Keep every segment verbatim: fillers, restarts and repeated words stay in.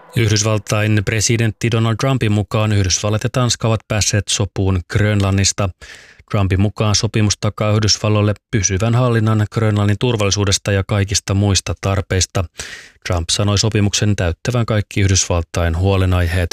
Yhdysvaltain presidentti Donald Trumpin mukaan Yhdysvallat ja Tanska ovat päässeet sopuun Grönlannista. Trumpin mukaan sopimus takaa Yhdysvalloille pysyvän hallinnan Grönlannin turvallisuudesta ja kaikista muista tarpeista. Trump sanoi sopimuksen täyttävän kaikki Yhdysvaltain huolenaiheet.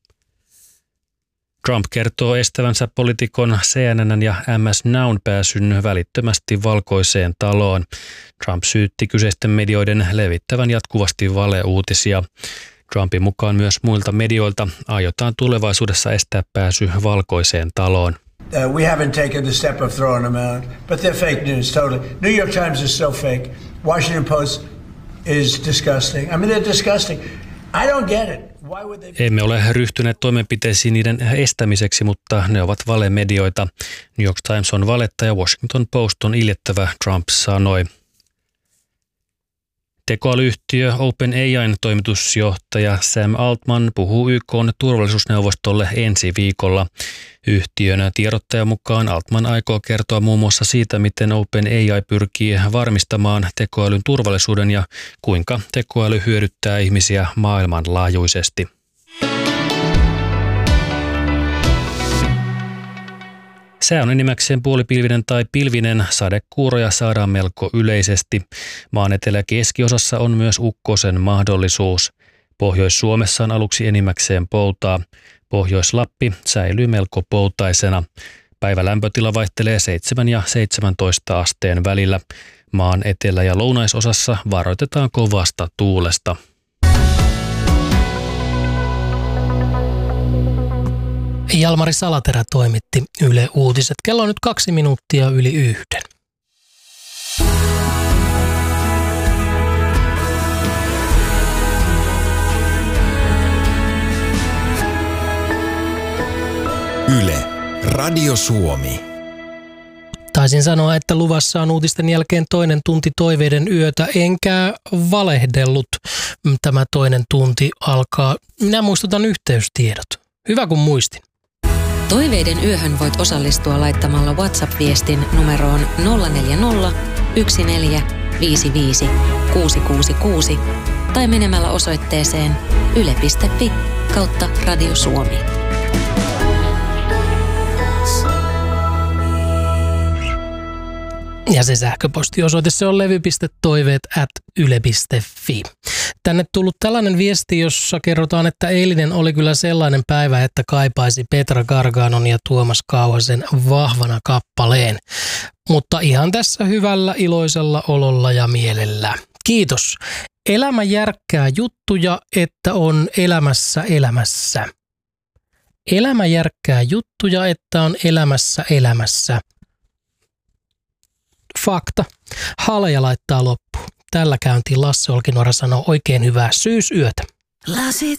Trump kertoo estävänsä poliitikon C N N ja M S Now'n pääsyn välittömästi Valkoiseen taloon. Trump syytti kyseisten medioiden levittävän jatkuvasti valeuutisia. Trumpin mukaan myös muilta medioilta aiotaan tulevaisuudessa estää pääsy Valkoiseen taloon. Uh, we haven't taken the step of throwing them out, but they're fake news totally. New York Times is so fake. Washington Post is disgusting. I mean, they're disgusting. I don't get it. Why would they... Emme ole ryhtyneet toimenpiteisiin niiden estämiseksi, mutta ne ovat valemedioita. New York Times on valetta ja Washington Post on iljettävä, Trump sanoi. Tekoälyyhtiö OpenAI:n toimitusjohtaja Sam Altman puhuu Y K:n turvallisuusneuvostolle ensi viikolla. Yhtiön tiedottajan mukaan Altman aikoo kertoa muun muassa siitä, miten OpenAI pyrkii varmistamaan tekoälyn turvallisuuden ja kuinka tekoäly hyödyttää ihmisiä maailmanlaajuisesti. Sää on enimmäkseen puolipilvinen tai pilvinen, sadekuuroja saadaan melko yleisesti. Maan etelä- ja keskiosassa on myös ukkosen mahdollisuus. Pohjois-Suomessa on aluksi enimmäkseen poutaa. Pohjois-Lappi säilyy melko poutaisena. Päivä lämpötila vaihtelee seitsemän ja seitsemäntoista asteen välillä. Maan etelä- ja lounaisosassa varoitetaan kovasta tuulesta. Jalmari Salaterä toimitti Yle Uutiset. Kello on nyt kaksi minuuttia yli yhden. Yle, Radio Suomi. Taisin sanoa, että luvassa on uutisten jälkeen toinen tunti toiveiden yötä, enkä valehdellut. Tämä toinen tunti alkaa. Minä muistutan yhteystiedot. Hyvä kun muistin. Toiveiden yöhön voit osallistua laittamalla WhatsApp-viestin numeroon nolla neljä nolla, yksi neljä, viisi viisi, kuusi kuusi kuusi tai menemällä osoitteeseen yle piste fi kautta Radio Suomi. Ja se sähköpostiosoite, se on levy piste toiveet at yle piste fi. Tänne tullut tällainen viesti, jossa kerrotaan, että eilinen oli kyllä sellainen päivä, että kaipaisi Petra Garganon ja Tuomas Kauhasen Vahvana kappaleen. Mutta ihan tässä hyvällä, iloisella ololla ja mielellä. Kiitos. Elämä järkkää juttuja, että on elämässä elämässä. Elämä järkkää juttuja, että on elämässä elämässä. Fakta. Haleja laittaa loppuun. Tällä käyntiin Lasse Olkinuora sanoo oikein hyvää syysyötä. Lasit